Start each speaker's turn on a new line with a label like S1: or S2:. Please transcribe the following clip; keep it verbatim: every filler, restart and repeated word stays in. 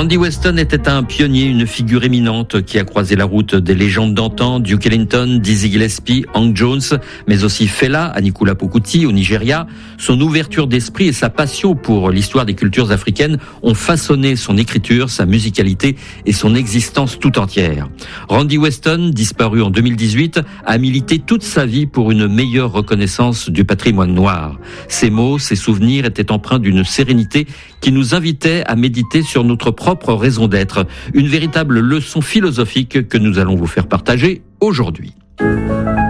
S1: Randy Weston était un pionnier, une figure éminente qui a croisé la route des légendes d'antan, Duke Ellington, Dizzy Gillespie, Hank Jones, mais aussi Fela, Anikula Pokuti au Nigeria. Son ouverture d'esprit et sa passion pour l'histoire des cultures africaines ont façonné son écriture, sa musicalité et son existence tout entière. Randy Weston, disparu en deux mille dix-huit, a milité toute sa vie pour une meilleure reconnaissance du patrimoine noir. Ses mots, ses souvenirs étaient empreints d'une sérénité qui nous invitait à méditer sur notre propre raison d'être. Une véritable leçon philosophique que nous allons vous faire partager aujourd'hui.